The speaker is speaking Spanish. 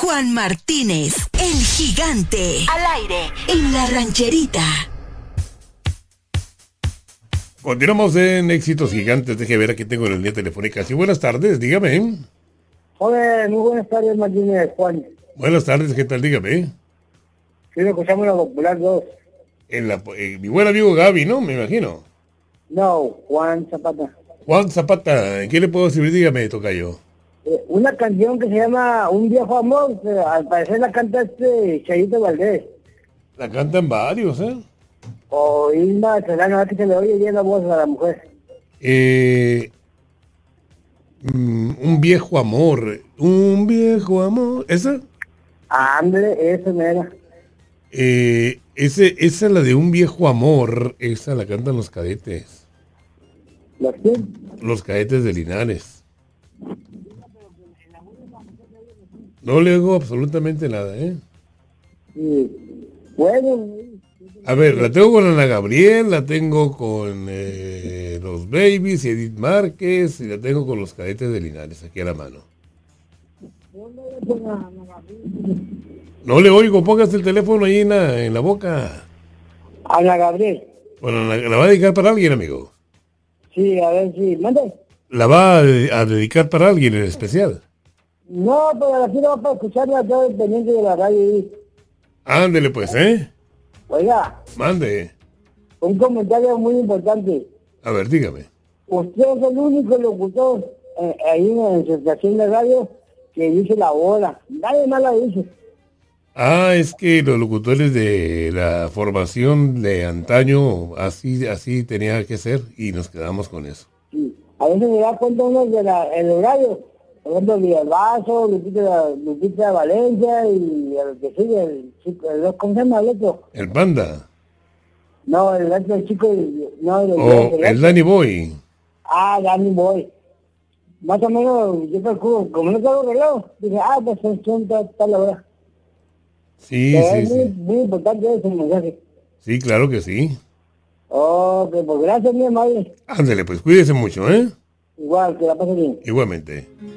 Juan Martínez, el gigante. Al aire, en la rancherita. Continuamos en Éxitos Gigantes. Deje ver, aquí tengo la línea telefónica. Sí, buenas tardes, dígame. Hola, muy buenas tardes, Martínez, Juan. Buenas tardes, ¿qué tal? Dígame. Sí, lo escuchamos en la Popular 2. Mi buen amigo Gaby, ¿no? Me imagino. No, Juan Zapata. Juan Zapata, ¿en qué le puedo servir? Dígame, tocayo. Una canción que se llama Un viejo amor, al parecer la canta Chayito Valdés. La cantan varios, ¿eh? O Irma Serrano, que se le oye bien la voz a la mujer. Un viejo amor. Un viejo amor. ¿Esa? Hambre, eso me era. Esa es la de Un viejo amor. Esa la cantan los Cadetes. ¿Los qué? Los Cadetes de Linares. No le hago absolutamente nada, ¿eh? Sí. Bueno. A ver, la tengo con Ana Gabriel, la tengo con los Babies y Edith Márquez, y la tengo con los Cadetes de Linares, aquí a la mano. No le oigo, póngase el teléfono ahí en la boca. Ana Gabriel. Bueno, ¿la va a dedicar para alguien, amigo? Sí, a ver si... ¿Mande? ¿La va a dedicar para alguien en especial? No, pero aquí no va para escucharla, todo dependiente de la radio ahí. Ándele pues, ¿eh? Oiga, Mande. un comentario muy importante. A ver, dígame. Usted es el único locutor ahí en su estación de radio que dice la hora. Nadie más la dice. Ah, es que los locutores de la formación de antaño, así tenía que ser, y nos quedamos con eso. Sí. A veces se da cuenta uno de el horario. Por ejemplo, Villalbazo, Lupita Valencia y el que sigue, ¿cómo se llama el otro? ¿El Panda? No, el otro chico, no, El Danny Boy. Ah, Danny Boy. Más o menos, yo calculo, como no tengo reloj, dije, pues son tal la hora. Sí, Pero sí, es muy importante ese mensaje. Sí, claro que sí. Ok, pues gracias, mi madre. Ándale, pues cuídese mucho, ¿eh? Igual, que la pase bien. Igualmente.